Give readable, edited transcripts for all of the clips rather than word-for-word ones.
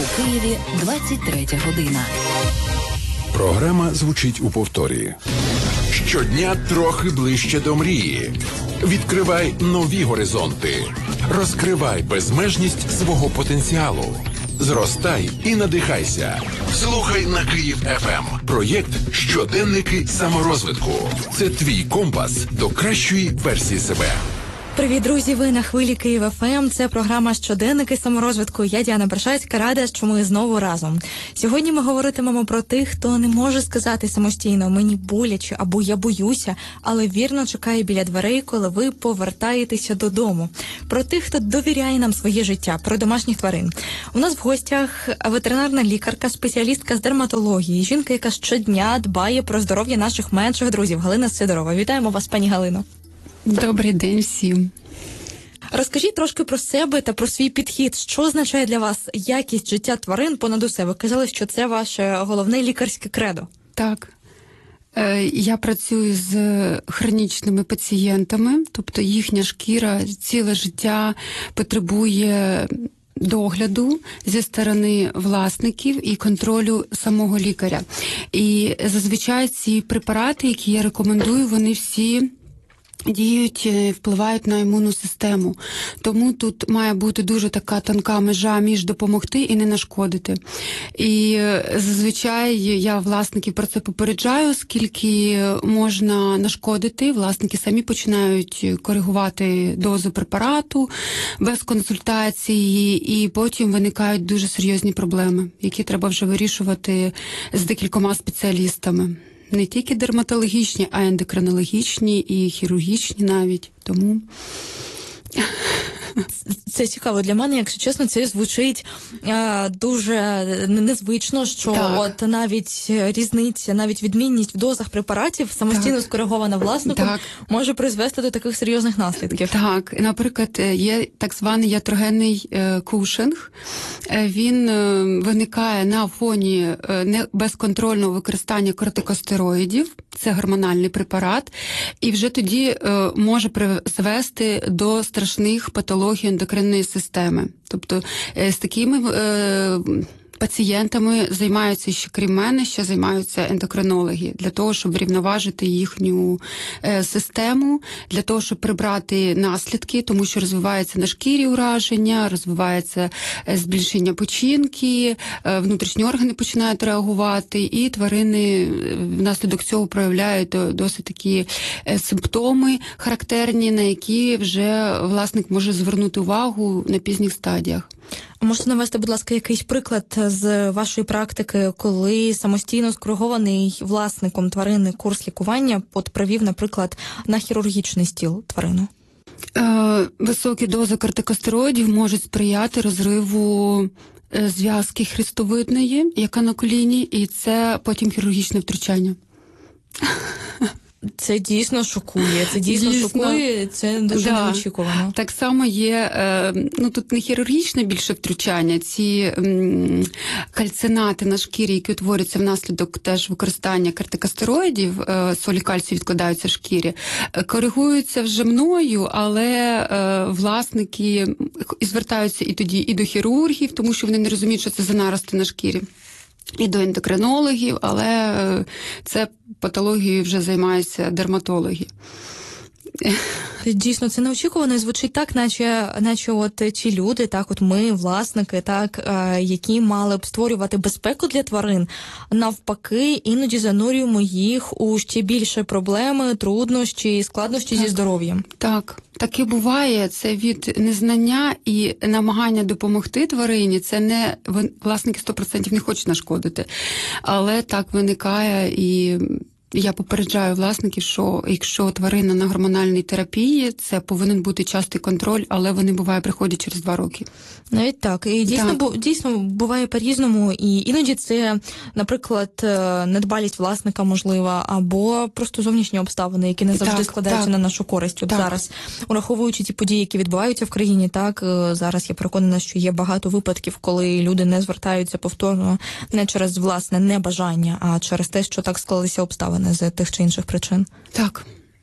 У Києві 23 година. Програма звучить у повторі. Щодня трохи ближче до мрії. Відкривай нові горизонти. Розкривай безмежність свого потенціалу. Зростай і надихайся. Слухай на Київ ФМ. Проєкт «Щоденники саморозвитку». Це твій компас до кращої версії себе. Привіт, друзі! Ви на хвилі Київ ФМ. Це програма «Щоденники саморозвитку». Я Діана Бершацька, рада, що ми знову разом. Сьогодні ми говоритимемо про тих, хто не може сказати самостійно «мені боляче» або «я боюся», але вірно чекає біля дверей, коли ви повертаєтеся додому. Про тих, хто довіряє нам своє життя, про домашніх тварин. У нас в гостях ветеринарна лікарка, спеціалістка з дерматології, жінка, яка щодня дбає про здоров'я наших менших друзів, Галина Сидорова. Вітаємо вас, пані Галино. Добрий день всім. Розкажіть трошки про себе та про свій підхід. Що означає для вас якість життя тварин понад усе? Ви казали, що це ваше головне лікарське кредо. Так. Я працюю з хронічними пацієнтами, тобто їхня шкіра ціле життя потребує догляду зі сторони власників і контролю самого лікаря. І зазвичай ці препарати, які я рекомендую, вони всі діють, впливають на імунну систему. Тому тут має бути дуже така тонка межа між допомогти і не нашкодити. І зазвичай я власників про це попереджаю, скільки можна нашкодити. Власники самі починають коригувати дозу препарату без консультації, і потім виникають дуже серйозні проблеми, які треба вже вирішувати з декількома спеціалістами. Не тільки дерматологічні, а й ендокринологічні і хірургічні навіть. Тому це цікаво для мене, якщо чесно, це звучить дуже незвично, що от навіть різниця, навіть відмінність в дозах препаратів, самостійно скоригована власником, може призвести до таких серйозних наслідків. Так, наприклад, є так званий ятрогенний кушинг. Він виникає на фоні безконтрольного використання кортикостероїдів, це гормональний препарат, і вже тоді може призвести до страшних патологій ендокринної системи. Тобто з такими пацієнтами займаються ще, крім мене, ще займаються ендокринологи, для того, щоб врівноважити їхню систему, для того, щоб прибрати наслідки, тому що розвивається на шкірі ураження, розвивається збільшення печінки, внутрішні органи починають реагувати, і тварини внаслідок цього проявляють досить такі симптоми характерні, на які вже власник може звернути увагу на пізніх стадіях. Можете навести, будь ласка, якийсь приклад з вашої практики, коли самостійно скоригований власником тварини курс лікування провів, наприклад, на хірургічний стіл тварину? Високі дози кортикостероїдів можуть сприяти розриву зв'язки хрестовидної, яка на коліні, і це потім хірургічне втручання. Це дійсно шокує, це дуже неочікувано. Так само є, тут не хірургічне більше втручання, ці кальцинати на шкірі, які утворюються внаслідок теж використання кортикостероїдів, солі кальцію відкладаються в шкірі, коригуються вже мною, але власники звертаються і тоді і до хірургів, тому що вони не розуміють, що це за нарости на шкірі. І до ендокринологів, але це патологією вже займаються дерматологи. Дійсно, це неочікувано і звучить так, наче от ті люди, так от ми, власники, так, які мали б створювати безпеку для тварин, навпаки, іноді занурюємо їх у ще більше проблеми, труднощі, складнощі зі здоров'ям. Так і буває. Це від незнання і намагання допомогти тварині. Це не власники 100% не хочуть нашкодити. Але так виникає, і я попереджаю власників, що якщо тварина на гормональній терапії, це повинен бути частий контроль, але вони, буває, приходять через 2 роки. Навіть так. І дійсно буває по-різному. І іноді це, наприклад, недбалість власника, можлива, або просто зовнішні обставини, які не завжди складаються на нашу користь. От зараз, ураховуючи ті події, які відбуваються в країні, так, зараз я переконана, що є багато випадків, коли люди не звертаються повторно не через власне небажання, а через те, що так склалися обставини з тих чи інших причин. Так.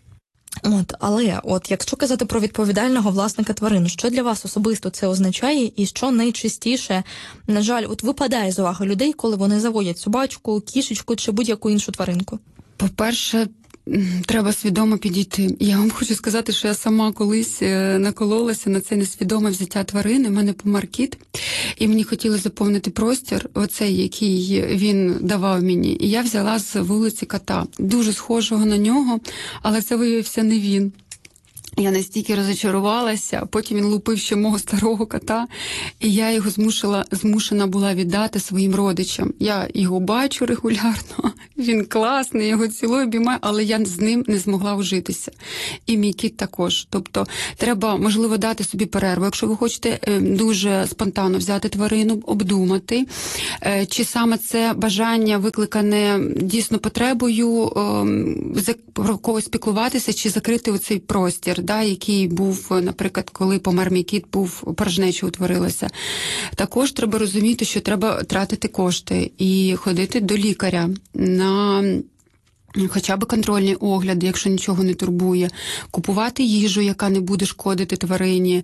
Але якщо казати про відповідального власника тварин, що для вас особисто це означає і що найчастіше, на жаль, випадає з уваги людей, коли вони заводять собачку, кішечку чи будь-яку іншу тваринку? По-перше, треба свідомо підійти. Я вам хочу сказати, що я сама колись накололася на це несвідоме взяття тварини. У мене помер кіт, і мені хотіли заповнити простір, оцей, який він давав мені. І я взяла з вулиці кота, дуже схожого на нього, але це виявився не він. Я настільки розочарувалася, потім він лупив ще мого старого кота, і я його змушена була віддати своїм родичам. Я його бачу регулярно, він класний, його цілую, обіймаю, але я з ним не змогла ужитися. І мій кіт також. Тобто треба, можливо, дати собі перерву. Якщо ви хочете дуже спонтанно взяти тварину, обдумати, чи саме це бажання викликане дійсно потребою про когось піклуватися, чи закрити оцей простір, який був, наприклад, коли помер мій кіт, порожнеча утворилася. Також треба розуміти, що треба тратити кошти і ходити до лікаря на хоча б контрольні огляди, якщо нічого не турбує, купувати їжу, яка не буде шкодити тварині.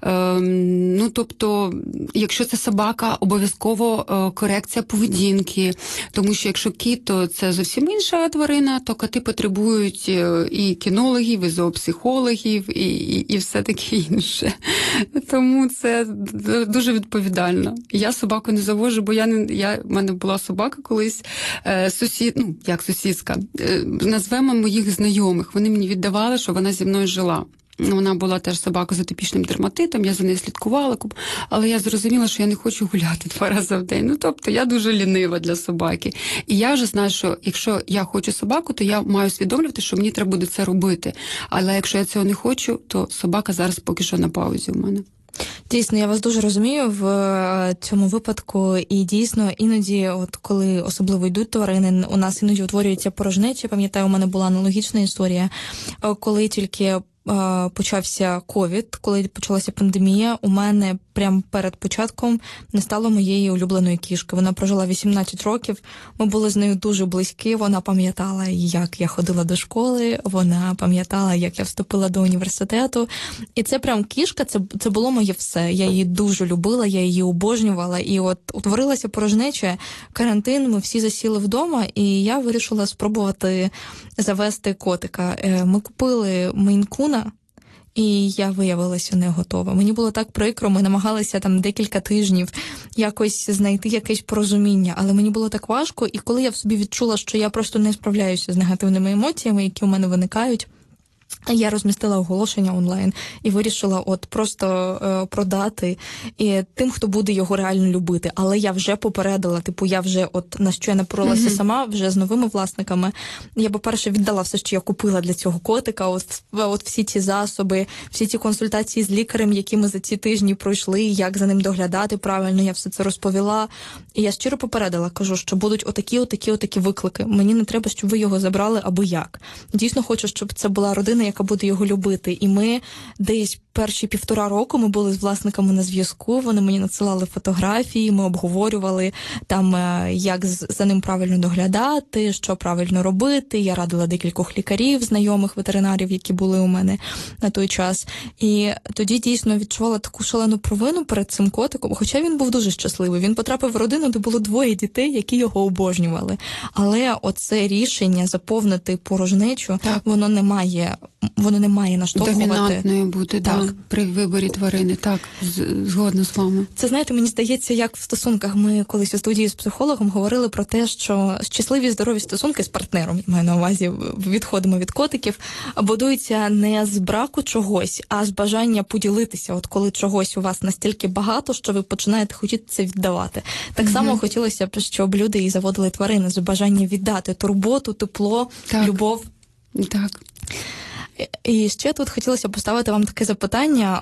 Тобто, якщо це собака, обов'язково корекція поведінки, тому що якщо кіт, то це зовсім інша тварина, то коти потребують і кінологів, і зоопсихологів, і все таке інше. Тому це дуже відповідально. Я собаку не завожу, бо в мене була собака колись, сусідська, назвемо моїх знайомих. Вони мені віддавали, що вона зі мною жила. Вона була теж собака з атопічним дерматитом, я за нею слідкувала, але я зрозуміла, що я не хочу гуляти 2 рази в день. Тобто я дуже лінива для собаки. І я вже знаю, що якщо я хочу собаку, то я маю усвідомлювати, що мені треба буде це робити. Але якщо я цього не хочу, то собака зараз поки що на паузі у мене. Дійсно, я вас дуже розумію в цьому випадку, і дійсно іноді, коли особливо йдуть тварини, у нас іноді утворюється порожнеча. Пам'ятаю, у мене була аналогічна історія, коли тільки почався ковід, коли почалася пандемія, у мене прямо перед початком не стало моєї улюбленої кішки. Вона прожила 18 років, ми були з нею дуже близькі, вона пам'ятала, як я ходила до школи, вона пам'ятала, як я вступила до університету. І це прям кішка, це було моє все. Я її дуже любила, я її обожнювала. І утворилася порожнеча, карантин, ми всі засіли вдома, і я вирішила спробувати завести котика. Ми купили мейн-куна, і я виявилася не готова. Мені було так прикро, ми намагалися там декілька тижнів якось знайти якесь порозуміння, але мені було так важко, і коли я в собі відчула, що я просто не справляюся з негативними емоціями, які у мене виникають, я розмістила оголошення онлайн і вирішила просто продати і тим, хто буде його реально любити. Але я вже попередила, я вже на що я напоролася сама, вже з новими власниками. Я, по-перше, віддала все, що я купила для цього котика, всі ці засоби, всі ці консультації з лікарем, які ми за ці тижні пройшли, як за ним доглядати правильно, я все це розповіла. І я щиро попередила, кажу, що будуть отакі виклики. Мені не треба, щоб ви його забрали або як. Дійсно хочу, щоб це була родина, яка буде його любити. І ми десь перші 1,5 року ми були з власниками на зв'язку, вони мені надсилали фотографії, ми обговорювали там, як за ним правильно доглядати, що правильно робити. Я радила декількох лікарів, знайомих ветеринарів, які були у мене на той час. І тоді дійсно відчувала таку шалену провину перед цим котиком, хоча він був дуже щасливий. Він потрапив в родину, де було 2 дітей, які його обожнювали. Але оце рішення заповнити порожнечу, воно не має наштовхувати. Домінантною бути, так. При виборі тварини, так, згодна з вами. Це, знаєте, мені здається, як в стосунках. Ми колись у студії з психологом говорили про те, що щасливі, здорові стосунки з партнером, я маю на увазі, відходимо від котиків, будуються не з браку чогось, а з бажання поділитися. Коли чогось у вас настільки багато, що ви починаєте хотіти це віддавати. Так само хотілося б, щоб люди і заводили тварини з бажання віддати турботу, тепло, любов. Так. І ще тут хотілося поставити вам таке запитання.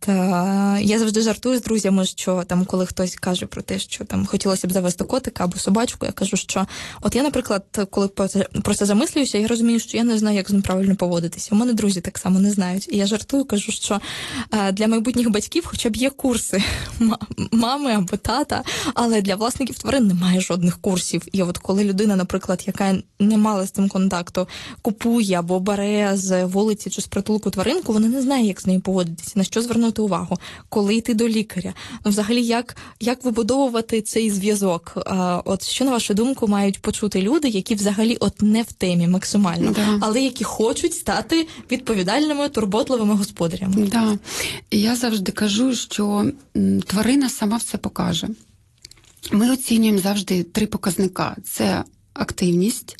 Я завжди жартую з друзями, що там, коли хтось каже про те, що там хотілося б завести котика або собачку, я кажу, що я, наприклад, коли про це замислююся, я розумію, що я не знаю, як з ним правильно поводитися. У мене друзі так само не знають. І я жартую, кажу, що для майбутніх батьків хоча б є курси мами або тата, але для власників тварин немає жодних курсів. І коли людина, наприклад, яка не мала з цим контакту, купує або бере з вулиці чи з притулку тваринку, вони не знають, як з нею поводитися, на що звернути увагу, коли йти до лікаря. Ну, взагалі, як вибудовувати цей зв'язок? От що, на вашу думку, мають почути люди, які взагалі от не в темі максимально, але які хочуть стати відповідальними, турботливими господарями? Да. І я завжди кажу, що тварина сама все покаже. Ми оцінюємо завжди 3 показника. Це активність,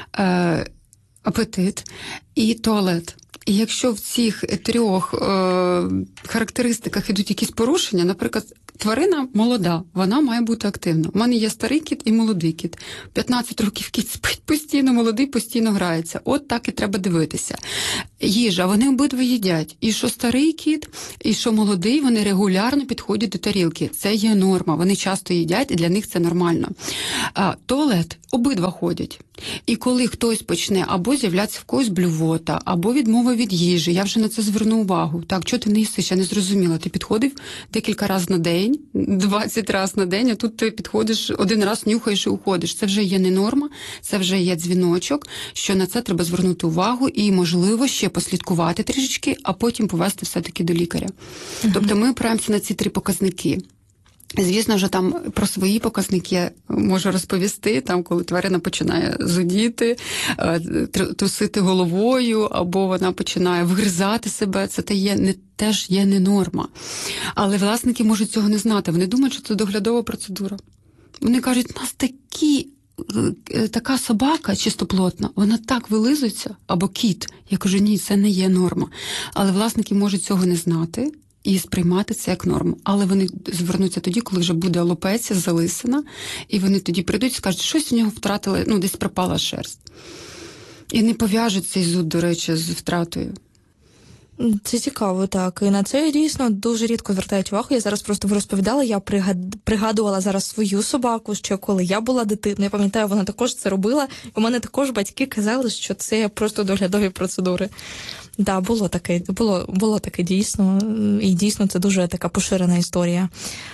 апетит і туалет. І якщо в цих 3 характеристиках ідуть якісь порушення, наприклад, тварина молода, вона має бути активна. У мене є старий кіт і молодий кіт. 15 років кіт спить постійно, молодий постійно грається. От так і треба дивитися. Їжа, вони обидва їдять. І що старий кіт, і що молодий, вони регулярно підходять до тарілки. Це є норма. Вони часто їдять, і для них це нормально. Туалет, обидва ходять. І коли хтось почне або з'являтися в когось блювота, або відмова від їжі, я вже на це зверну увагу. Так, чого ти не їсиш? Я не зрозуміла. Ти підходив декілька разів на день, 20 разів на день, а тут ти підходиш, 1 раз нюхаєш і уходиш. Це вже є не норма, це вже є дзвіночок, що на це треба звернути увагу і, можливо, ще послідкувати трішечки, а потім повести все-таки до лікаря. Тобто ми опираємося на ці 3 показники. Звісно ж, там про свої показники я можу розповісти, там, коли тварина починає зудіти, трусити головою, або вона починає вгризати себе, це теж є не норма. Але власники можуть цього не знати, вони думають, що це доглядова процедура. Вони кажуть, у нас така собака чистоплотна, вона так вилизується, або кіт. Я кажу, ні, це не є норма. Але власники можуть цього не знати і сприймати це як норму. Але вони звернуться тоді, коли вже буде алопеція, залисина, і вони тоді прийдуть і скажуть, щось у нього втратили, десь пропала шерсть. І не пов'яжуть цей зуд, до речі, з втратою. Це цікаво, так. І на це дійсно дуже рідко звертають увагу. Я зараз просто розповідала, я пригадувала зараз свою собаку, що коли я була дитиною, я пам'ятаю, вона також це робила. У мене також батьки казали, що це просто доглядові процедури. Да, було таке дійсно, і дійсно це дуже така поширена історія.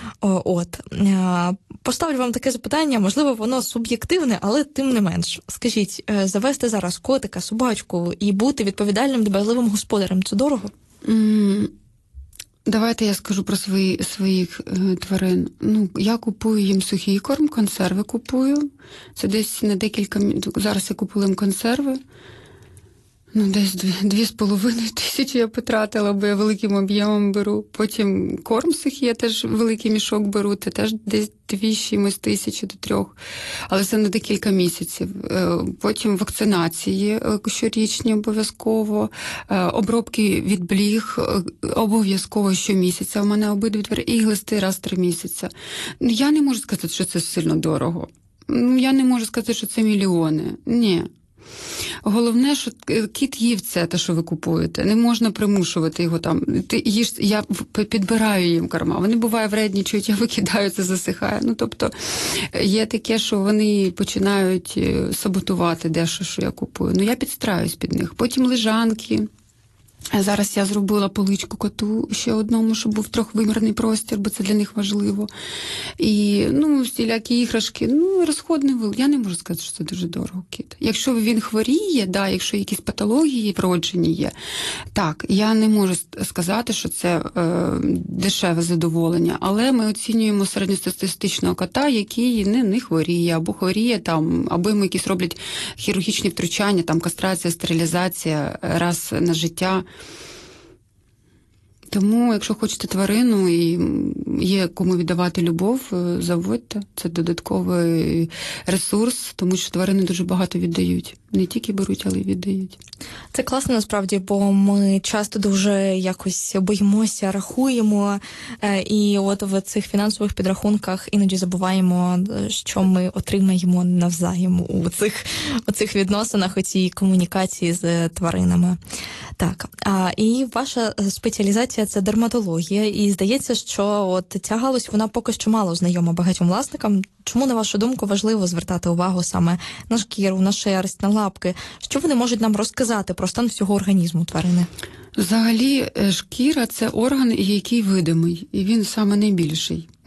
Поставлю вам таке запитання, можливо, воно суб'єктивне, але тим не менш. Скажіть, завести зараз котика, собачку і бути відповідальним, дбайливим господарем – це дорого? Давайте я скажу про своїх тварин. Я купую їм сухий корм, консерви купую. Це десь на декілька... Зараз я купила їм консерви. Десь 2,5 тисячі я потратила, бо я великим об'ємом беру. Потім корм сухий, я теж великий мішок беру, це теж десь 2 тисячі до 3. Але це на декілька місяців. Потім вакцинації щорічні обов'язково, обробки від бліг обов'язково щомісяця. У мене обидві тварини, і глисти раз в 3 місяці. Я не можу сказати, що це сильно дорого. Я не можу сказати, що це мільйони. Ні. Головне, що кіт їв це, те, що ви купуєте. Не можна примушувати його там. Я підбираю їм корма. Вони буває вреднічують, я викидаю, це засихає. Тобто є таке, що вони починають саботувати дещо, що я купую. Я підстраюсь під них. Потім лежанки. Зараз я зробила поличку коту ще одному, щоб був трьохвимірний простір, бо це для них важливо. І, всілякі іграшки, розходний вил. Я не можу сказати, що це дуже дорого, кіт. Якщо він хворіє, якщо якісь патології вроджені є, так, я не можу сказати, що це дешеве задоволення, але ми оцінюємо середньостатистичного кота, який не хворіє, або хворіє, або йому якісь роблять хірургічні втручання, кастрація, стерилізація раз на життя. Тому, якщо хочете тварину і є кому віддавати любов, заводьте. Це додатковий ресурс, тому що тварини дуже багато віддають. Не тільки беруть, але й віддають. Це класно, насправді, бо ми часто дуже якось боїмося, рахуємо, і от в цих фінансових підрахунках іноді забуваємо, що ми отримаємо навзаєм у цих відносинах, у цій комунікації з тваринами. Так, і ваша спеціалізація – це дерматологія, і здається, що от ця галузь, вона поки що мало знайома багатьом власникам. Чому, на вашу думку, важливо звертати увагу саме на шкіру, на шерсть, на лапки? Що вони можуть нам розказати про стан всього організму тварини? Взагалі, шкіра – це орган, який видимий, і він саме найбільший.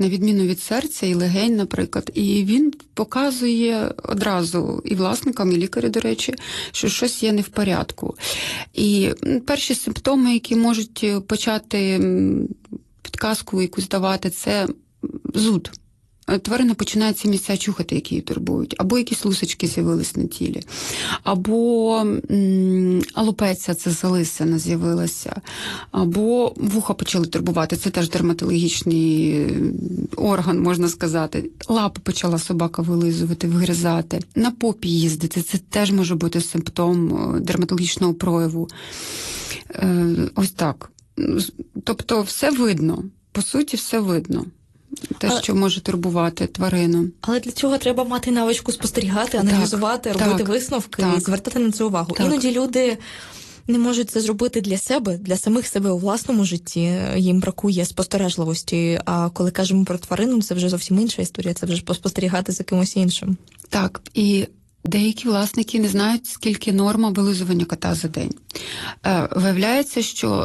на відміну від серця і легень, наприклад. І він показує одразу і власникам, і лікарю, до речі, що щось є не в порядку. І перші симптоми, які можуть почати підказку якусь давати, це зуд. Тварина починає ці місця чухати, які її турбують, або якісь лусочки з'явились на тілі, або алопеція, це залисина з'явилася, або вуха почали турбувати, це теж дерматологічний орган, можна сказати. Лапи почала собака вилизувати, вигризати, на попі їздити, це теж може бути симптом дерматологічного прояву. Ось так. Тобто все видно, по суті, все видно. Те, що може турбувати тварину. Але для цього треба мати навичку спостерігати, аналізувати, робити висновки і звертати на це увагу. Іноді люди не можуть це зробити для себе, для самих себе у власному житті. Їм бракує спостережливості. А коли кажемо про тварину, це вже зовсім інша історія. Це вже спостерігати за кимось іншим. Так, і деякі власники не знають, скільки норма вилизування кота за день. Виявляється, що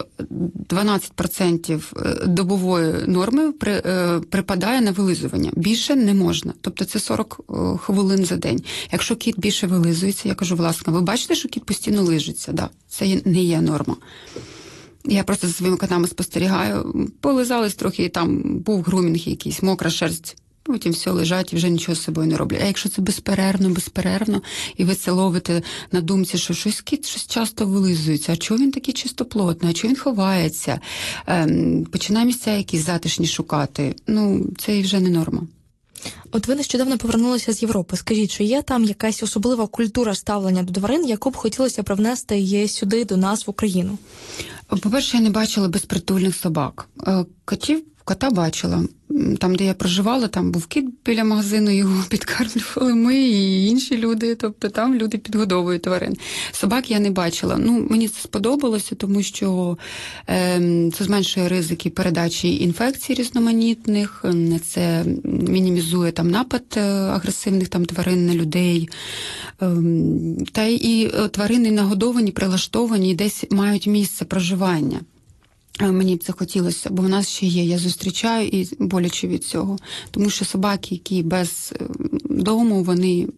12% добової норми припадає на вилизування. Більше не можна. Тобто це 40 хвилин за день. Якщо кіт більше вилизується, я кажу, власне, ви бачите, що кіт постійно лижиться? Да, це не є норма. Я просто за своїми котами спостерігаю. Полизались трохи, і там був грумінг якийсь, мокра шерсть. Потім все лежать і вже нічого з собою не роблять. А якщо це безперервно, і ви це ловите на думці, що кіт щось часто вилизується, а чого він такий чистоплотний, а чого він ховається, починає місця якісь затишні шукати, це і вже не норма. От ви нещодавно повернулися з Європи. Скажіть, чи є там якась особлива культура ставлення до тварин, яку б хотілося привнести сюди, до нас, в Україну? По-перше, я не бачила безпритульних собак. Кота бачила. Там, де я проживала, там був кіт біля магазину, його підкармлювали ми і інші люди, тобто там люди підгодовують тварин. Собак я не бачила. Мені це сподобалося, тому що це зменшує ризики передачі інфекцій різноманітних, це мінімізує напад агресивних тварин на людей. Та і тварини нагодовані, прилаштовані, десь мають місце проживання. Мені б це хотілося, бо в нас ще є. Я зустрічаю і боляче від цього. Тому що собаки, які без дому, вони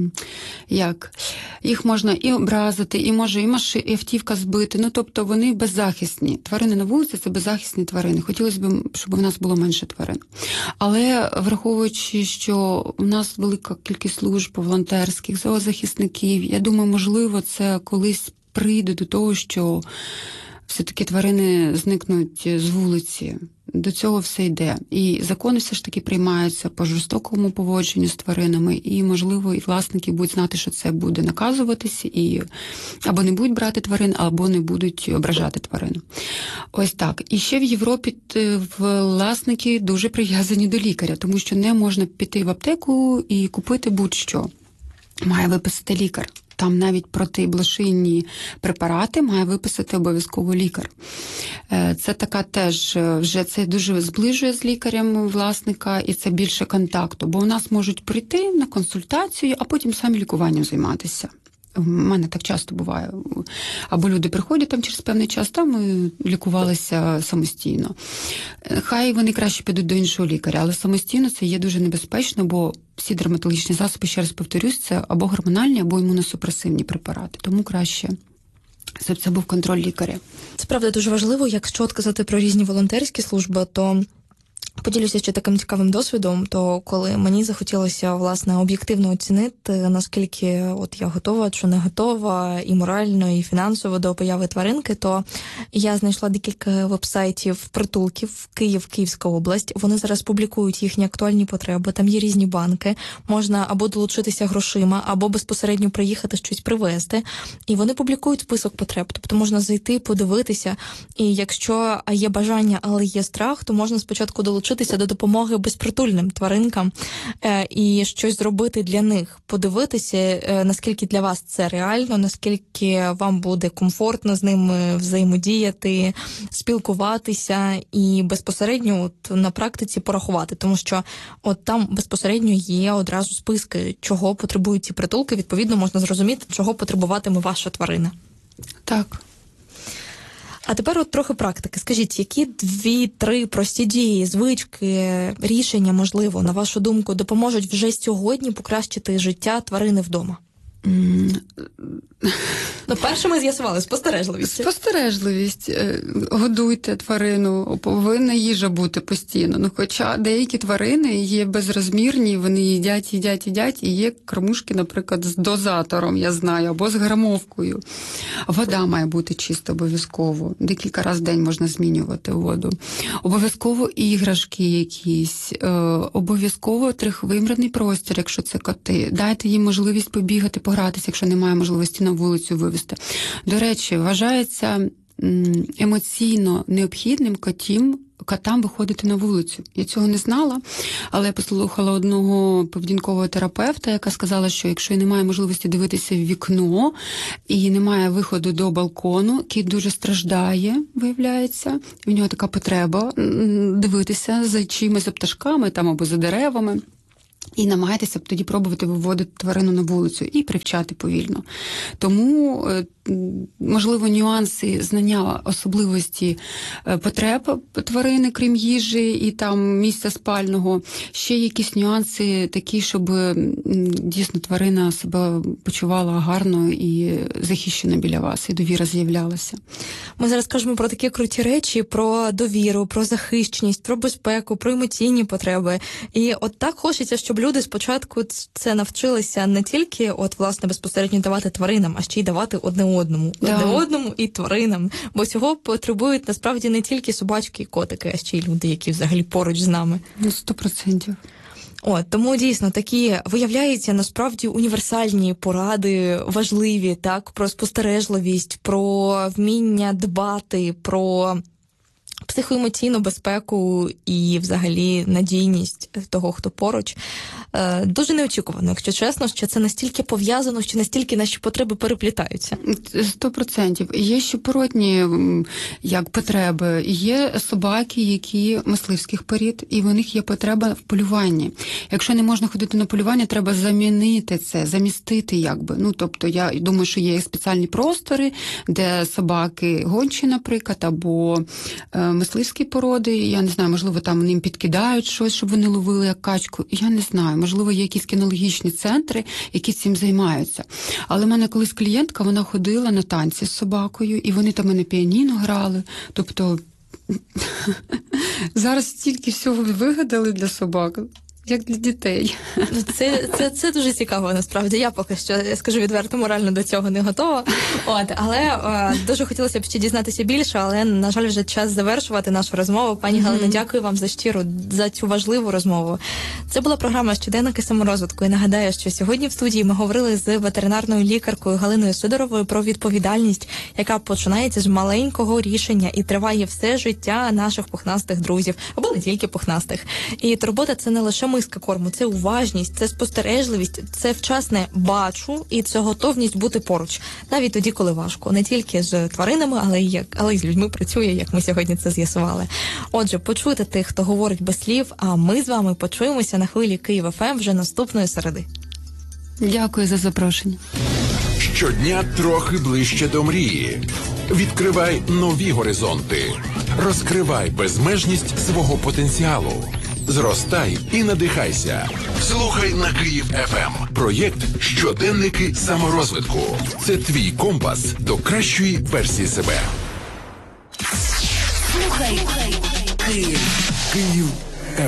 їх можна і образити, і може і автівка збити. Тобто вони беззахисні. Тварини на вулиці – це беззахисні тварини. Хотілося б, щоб у нас було менше тварин. Але враховуючи, що у нас велика кількість служб волонтерських, зоозахисників, я думаю, можливо, це колись прийде до того, що все-таки тварини зникнуть з вулиці. До цього все йде. І закони все ж таки приймаються по жорстокому поводженню з тваринами, і, можливо, і власники будуть знати, що це буде наказуватися, і або не будуть брати тварин, або не будуть ображати тварин. Ось так. І ще в Європі власники дуже прив'язані до лікаря, тому що не можна піти в аптеку і купити будь-що. Має виписати лікар. Там навіть протиблошинні препарати має виписати обов'язково лікар. Це така теж, вже це дуже зближує з лікарем власника, і це більше контакту, бо у нас можуть прийти на консультацію, а потім самі лікуванням займатися. У мене так часто буває. Або люди приходять через певний час, там лікувалися самостійно. Хай вони краще підуть до іншого лікаря, але самостійно це є дуже небезпечно, бо всі дерматологічні засоби, ще раз повторюсь, це або гормональні, або імуносупресивні препарати. Тому краще, щоб це був контроль лікаря. Це правда дуже важливо. Якщо казати про різні волонтерські служби, то поділюся ще таким цікавим досвідом, то коли мені захотілося, власне, об'єктивно оцінити, наскільки я готова чи не готова і морально, і фінансово до появи тваринки, то я знайшла декілька вебсайтів притулків Київська область. Вони зараз публікують їхні актуальні потреби, там є різні банки, можна або долучитися грошима, або безпосередньо приїхати щось привезти. І вони публікують список потреб, тобто можна зайти, подивитися, і якщо є бажання, але є страх, то можна спочатку долучитися до допомоги безпритульним тваринкам і щось зробити для них, подивитися, наскільки для вас це реально, наскільки вам буде комфортно з ними взаємодіяти, спілкуватися і безпосередньо на практиці порахувати, тому що там безпосередньо є одразу списки, чого потребують ці притулки, відповідно можна зрозуміти, чого потребуватиме ваша тварина. Так. А тепер от трохи практики. Скажіть, які 2-3 прості дії, звички, рішення, можливо, на вашу думку, допоможуть вже сьогодні покращити життя тварини вдома? Перше ми з'ясували спостережливість. Спостережливість. Годуйте тварину, повинна їжа бути постійно. Хоча деякі тварини є безрозмірні, вони їдять, і є кормушки, наприклад, з дозатором, я знаю, або з грамовкою. Вода має бути чиста обов'язково. Декілька разів в день можна змінювати воду. Обов'язково іграшки якісь, обов'язково 3-вимірний простір, якщо це коти. Дайте їм можливість побігати, погратися, якщо немає можливості на вулицю вивезти. До речі, вважається емоційно необхідним котам виходити на вулицю. Я цього не знала, але я послухала одного поведінкового терапевта, яка сказала, що якщо немає можливості дивитися в вікно і немає виходу до балкону, кіт дуже страждає, виявляється. В нього така потреба дивитися за чимось, за пташками там, або за деревами. І намагайтеся тоді пробувати виводити тварину на вулицю і привчати повільно. Тому, можливо, нюанси знання особливості потреб тварини, крім їжі і там місця спального. Ще якісь нюанси такі, щоб дійсно тварина себе почувала гарно і захищена біля вас, і довіра з'являлася. Ми зараз кажемо про такі круті речі, про довіру, про захищеність, про безпеку, про емоційні потреби. І от так хочеться, щоб люди спочатку це навчилися не тільки власне безпосередньо давати тваринам, а ще й давати одне одному і тваринам. Бо цього потребують насправді не тільки собачки і котики, а ще й люди, які взагалі поруч з нами. 100%. Тому дійсно такі виявляються насправді універсальні поради, важливі, так, про спостережливість, про вміння дбати, про психоемоційну безпеку і взагалі надійність того, хто поруч. Дуже неочікувано, якщо чесно, що це настільки пов'язано, що настільки наші потреби переплітаються. 100%. Є ще породні потреби. Є собаки, які мисливських порід, і в них є потреба в полюванні. Якщо не можна ходити на полювання, треба замінити це, замістити . Тобто я думаю, що є спеціальні простори, де собаки гончі, наприклад, або мисливські породи, я не знаю, можливо, там їм підкидають щось, щоб вони ловили як качку. Я не знаю, можливо, є якісь кінологічні центри, які цим займаються. Але в мене колись клієнтка, вона ходила на танці з собакою, і вони там і на піаніно грали. Тобто зараз стільки всього вигадали для собак, як для дітей. Це дуже цікаво, насправді. Я поки що, я скажу відверто, морально до цього не готова. Але дуже хотілося б ще дізнатися більше, але, на жаль, вже час завершувати нашу розмову. Пані Галино, дякую вам за цю важливу розмову. Це була програма «Щоденники саморозвитку». І нагадаю, що сьогодні в студії ми говорили з ветеринарною лікаркою Галиною Сидоровою про відповідальність, яка починається з маленького рішення і триває все життя наших пухнастих друзів, або не тільки пухнастих. І турбота – це не лише миска корму, це уважність, це спостережливість, це вчасне бачу і це готовність бути поруч. Навіть тоді, коли важко. Не тільки з тваринами, але й з людьми працює, як ми сьогодні це з'ясували. Отже, почуйте тих, хто говорить без слів, а ми з вами почуємося на хвилі Київ ФМ вже наступної середи. Дякую за запрошення. Щодня трохи ближче до мрії. Відкривай нові горизонти. Розкривай безмежність свого потенціалу. Зростай і надихайся. Слухай на Київ ФМ. Проєкт «Щоденники саморозвитку». Це твій компас до кращої версії себе. Слухай Київ. Київ